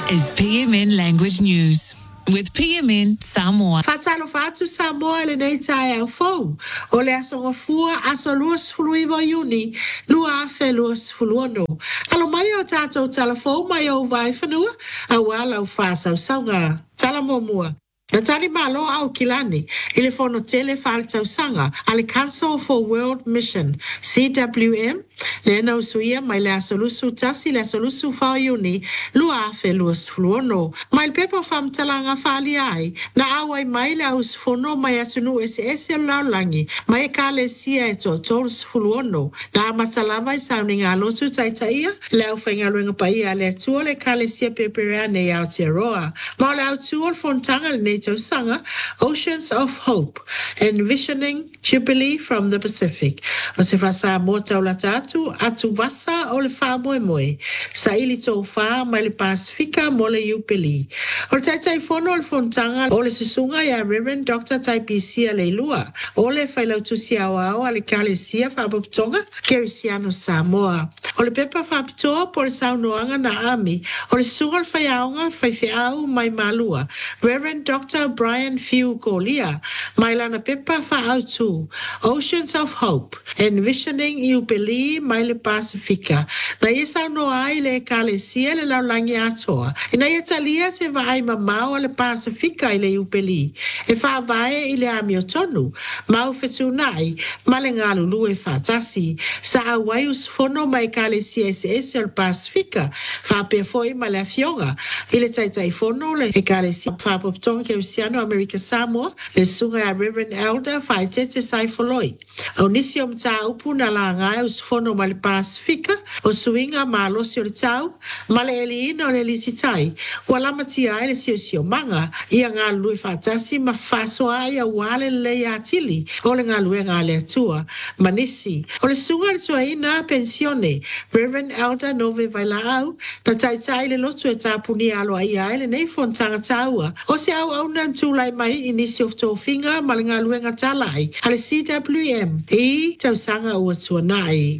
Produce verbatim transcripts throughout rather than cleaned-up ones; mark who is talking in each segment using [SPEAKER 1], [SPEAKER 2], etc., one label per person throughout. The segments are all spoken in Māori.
[SPEAKER 1] is P M N Language News with P M N Samoa.
[SPEAKER 2] Fatalo fatu Samoa le nei tai au fou. O le asonga fua aso luas fuluivo iuni, lua afe luas fuluono. Alo mai o tato talafou mai o vai whanua, au ala u fasa u saunga. Tala momua. Na tani malo au kilani, ile fono tele falta usanga, ale Council for World Mission, C W M, le na usuia mai le asolusu tasi le asolusu fao iuni, lua afe luas fuluono. Mai pepo fam talanga fali ai, na awai mai le aus fono mai asunu ese ese laulangi, mai kale sia e to tolus fuluono. Na amatalama i sauninga lotu taitaia, le au whainga luenga paia le tua le kale sia pepereane i Aotearoa. Ma le au tua fontanga le Sanga, Oceans of Hope, Envisioning Jubilee from the Pacific. O se fasa mo taula tatu, atu vasa o le wha moe moe. Sa ili tau wha mai le Pasifika mo le Jubilee. O le taitai fono o le fontanga o le sisunga ya Reverend Doctor Taipisia le lua. O le whailau tusi au au a le kale sia whabaptonga, Kerisiano Samoa. O le pepa whapitoa po le saunoanga na ami. O le sunga le whaiaonga whaiwhiau mai malua. Reverend Doctor Brian Fiu Golia, Mailana Pepa Fa'autu, Oceans of Hope, Envisioning Jubilee Maile Pacifica. Na isa no ai le kalesia le laulangi atoa. E na italia se vai mamau le Pacifica i le Jubilee. E fa vai i le amiotonu, mau fetunai, malengalu lue fatasi, sa awai us fono mai kalesia S S le Pacifica, fa pe foi male fionga, i le taitai fono le kalesia fa poptonga ke Luciano America Samoa, le sunga a Reverend Elder Faitete Saifoloi. Au nisi o mta upu na la ngai us fono ma le Pasifika, o suinga ma losi o le tau, ma le eliina o le lisitai, ua lama tia ai le sio sio manga, ia ngā lui fatasi ma faso ai a wale le atili, o le ngā lue ngā le atua, ma nisi. O le sunga le tua ina pensione, Reverend Elder Nove Vailau, na taitai le lotu e tapuni alo ai ai le nei fontanga taua, o se au au nan tulai mai inisi of tofinga malinga luenga talai ale C W M i tausanga ua tuanai.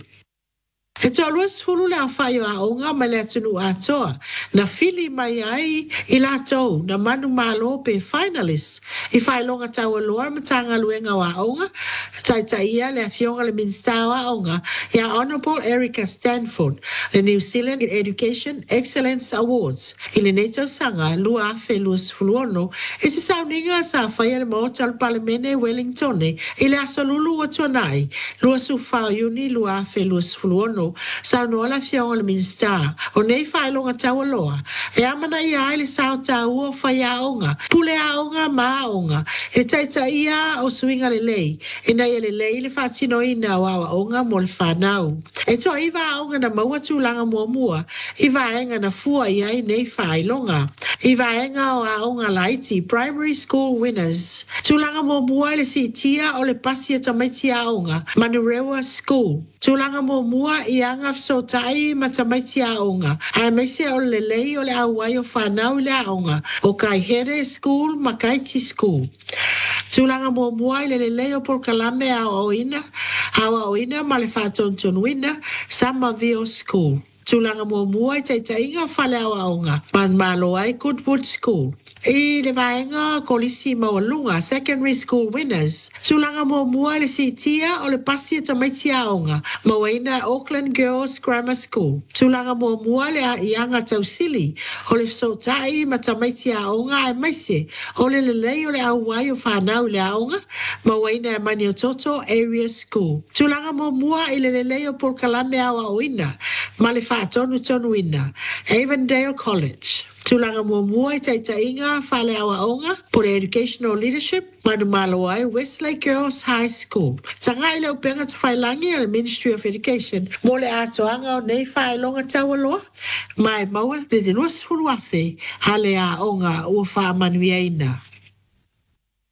[SPEAKER 2] E to luas fulu le awhaio a onga mai le atunu atoa. Na fili mai ai i la tau na manu malo pe finalists. I whai longa tau aloa matanga luenga wa onga. Tai taia le afionga le minstau a onga. Ia Honorable Erica Stanford. Le New Zealand Education Excellence Awards. I le neto sanga lua afe luas fuluono. E se sauninga sa whaia le maota al palemene Wellingtone. I le asolulu o tuanai. Lua su whao uni lua afe luas fuluono. Sa no la fionga le minsta o nei fai longa tau loa e amana ia ai le sao tau o fai aonga pule aonga ma aonga e taita ia o swinga le lei e nei le lei le fatino ina wa aonga mo le whanau e to iwa aonga na maua tūlanga mua mua iwa enga na fua ia i nei fai longa iwa enga o aonga laiti primary school winners tūlanga mua mua le si tia o le pasia tamaitia aonga Manurewa School tūlanga mua mua i anga fsotai matamaiti aonga. A meise o le lei o le awai o whanau le aonga. O kai here school, makaiti school. Tūlanga mua mua i le lei o polkalame a oina. A oina ma le whatonton wina. Samavio School. Tūlanga mua mua i taitainga whale a aonga. Man malo ai Goodwood School. I le vaenga kolisi mawalunga secondary school winners. Tūlanga mua mua le sitia o le pasia tamaiti aonga. Mawaina Auckland Girls Grammar School. Tūlanga mua mua le a ianga tausili. O le sotai ma tamaiti aonga e maise. O le lelei o le awai o whanau le aonga. Mawaina Maniototo Area School. Tūlanga mua mua i le lelei o polkalame awa oina. Ma le whaatonu tonu ina. Avondale College. Tūlanga mua mua i taitainga whale awa onga por educational leadership manu malo ai Westlake Girls High School. Tanga i leo penga ta whailangi al Ministry of Education mo le atoanga o nei whailonga taualoa mai maua te te luas furuafe hale a onga ua wha manuia ina.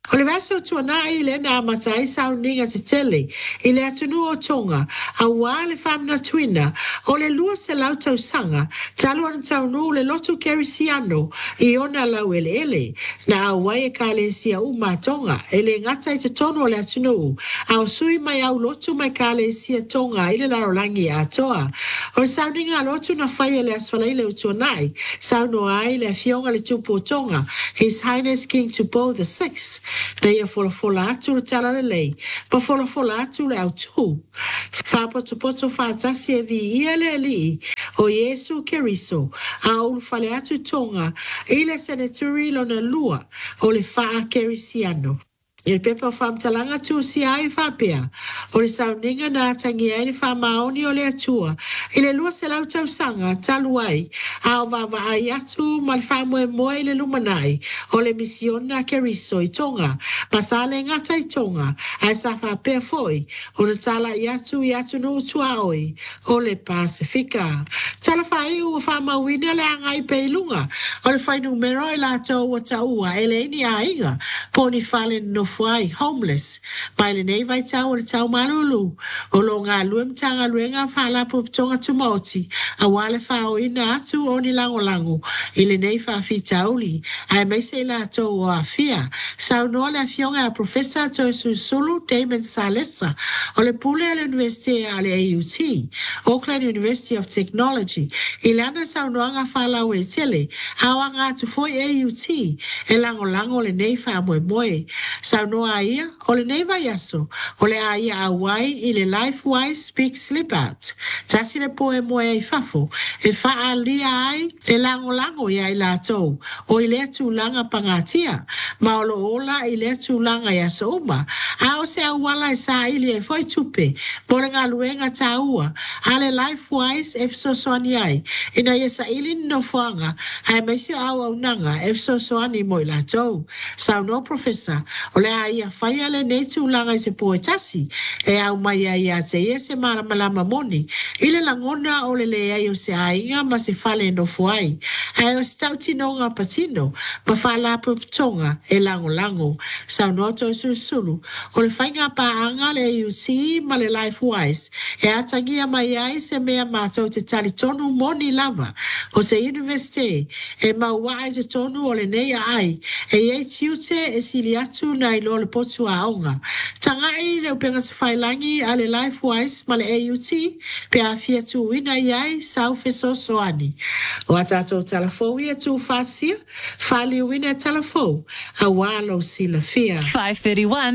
[SPEAKER 2] O le vaso tuana i le na matai sauninga se tele, i le atunu o tonga, a wā le whamna tuina, o le lua se lau tau sanga, talo an taunu le lotu kerisiano, i ona lau ele ele, na a wai e ka le sia uma tonga, e le ngata i te tono o le atunu, a o sui mai au lotu mai ka le sia tonga, i le larolangi a toa. O le sauninga lotu na whai e le aswala i le utuanai, sauno ai le fionga le tupu o tonga, His Highness King Tupo the Sixth, na ia fola fola atu le tala le lei, pa fola fola atu le au tu. Whapoto poto whaatasi e vi ia le li, o Yesu Keriso, a ulu fale atu tonga, i le senaturi lona lua, o le wha kerisiano. Il pepa fam talanga tu si ai fapia. O le sauninga na tangi ai le fa maoni o le atua. I le lua se lau tau sanga talu ai. A o vava ai atu ma le fa moe moe le lumanai. O le mision na keriso i tonga. Pasale ngata i tonga. Ai sa fapia foi. O le tala i atu i atu no utua oi. O le Pasifika. Tala fai u fa mawina le angai peilunga. O le fai numero i la tau wa taua. Ele ini a inga. Poni fale no fuai homeless mai le nei vai tau o le tau malulu o lo ngā luem tanga luenga whala puputonga tumoti a wale whao ina atu o ni lango lango i le nei whawhi tauli ai mai se la tau o a fia sau no le fionga a professor to susulu Damon Salesa o le pule a le university a le A U T Auckland University of Technology i le ana sau noanga whala o e tele a wanga atu foi A U T e lango lango le nei wha moe moe sau no aia, o le nei vai aso, o le aia a wai i le LifeWise Speak Slip Out. Tasi le poe moe ai fafo, e faa lia ai le lango lango ia i la tou, o i le atu langa pangatia, ma o lo ola i le atu langa i aso uma, a o se a wala e sa ili e foi tupe, mo le ngā luenga ta ua, a le LifeWise e fso soani ai, ina i sa ili no fuanga, a e maisi au au nanga e fso soani mo i la tou. Sau no professor, o le a ia whaia le nei tūlanga i se poetasi, e au mai a ia te ia se maramalama moni, i le langona o le le ai o se ainga ma se whale no fuai, ai o se tautino ngā patino, ma whala puputonga e lango lango, sau noto e susulu, o le whainga paanga le A U T ma le LifeWise, e atangia mai ai se mea mātou te tali tonu moni lava, o se universite, e maua ai te tonu o le nei ai, e e tiute e sili atu na i lo le potu a onga. Tangai le upenga se whailangi a le LifeWise ma le A U T, pe a fia tu wina iai sau feso soani. O atato talafou ia tu fasia, whali wina talafou, a walo sila fia.
[SPEAKER 1] five thirty-one